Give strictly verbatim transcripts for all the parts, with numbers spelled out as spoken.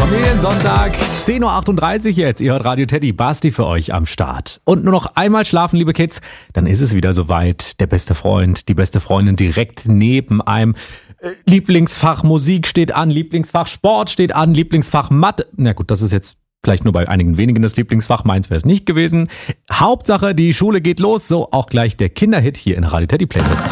Familiensonntag, zehn Uhr achtunddreißig jetzt. Ihr hört Radio Teddy, Basti für euch am Start. Und nur noch einmal schlafen, liebe Kids, dann ist es wieder soweit. Der beste Freund, die beste Freundin direkt neben einem. Lieblingsfach Musik steht an, Lieblingsfach Sport steht an, Lieblingsfach Mathe. Na gut, das ist jetzt vielleicht nur bei einigen wenigen das Lieblingsfach, meins wäre es nicht gewesen. Hauptsache, die Schule geht los, so auch gleich der Kinderhit hier in Radio Teddy Playlist.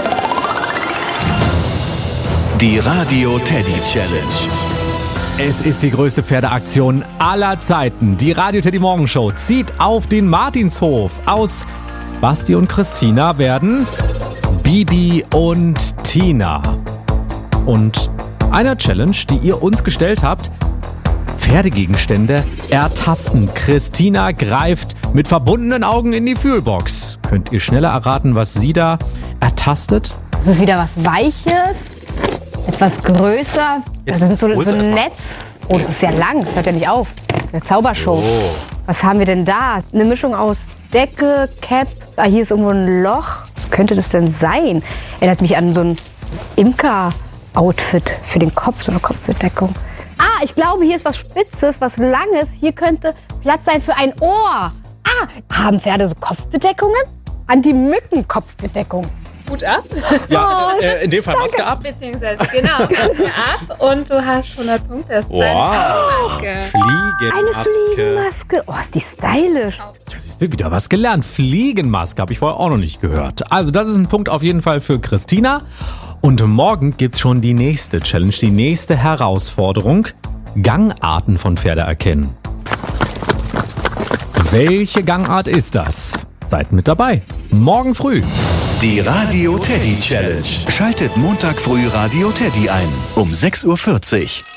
Die Radio Teddy Challenge. Es ist die größte Pferdeaktion aller Zeiten. Die Radio Teddy Morgenshow zieht auf den Martinshof. Aus Basti und Christina werden Bibi und Tina. Und einer Challenge, die ihr uns gestellt habt: Pferdegegenstände ertasten. Christina greift mit verbundenen Augen in die Fühlbox. Könnt ihr schneller erraten, was sie da ertastet? Das ist wieder was Weiches, etwas größer. Das ist so, so ein Netz. Oh, das ist ja lang, das hört ja nicht auf. Eine Zaubershow. Oh. Was haben wir denn da? Eine Mischung aus Decke, Cap. Ah, hier ist irgendwo ein Loch. Was könnte das denn sein? Erinnert mich an so ein Imker-Outfit für den Kopf, so eine Kopfbedeckung. Ah, ich glaube, hier ist was Spitzes, was Langes. Hier könnte Platz sein für ein Ohr. Ah, haben Pferde so Kopfbedeckungen? Anti-Mücken-Kopfbedeckung. Gut ab. Ja, äh, in dem Fall Maske ab. Beziehungsweise, genau, Maske ab und du hast hundert Punkte. Das ist wow. eine Fliegenmaske. Fliegenmaske. Eine Fliegenmaske. Oh, ist die stylisch. Da siehst du wieder was gelernt. Fliegenmaske habe ich vorher auch noch nicht gehört. Also das ist ein Punkt auf jeden Fall für Christina. Und morgen gibt's schon die nächste Challenge, die nächste Herausforderung. Gangarten von Pferde erkennen. Welche Gangart ist das? Seid mit dabei. Morgen früh. Die Radio Teddy Challenge. Schaltet Montag früh Radio Teddy ein um sechs Uhr vierzig.